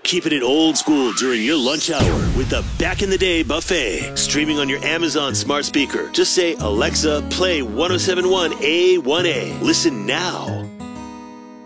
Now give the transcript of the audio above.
Keeping it old school during your lunch hour with the Back in the Day Buffet. Streaming on your Amazon smart speaker. Just say, Alexa, play 1071 A1A. Listen now.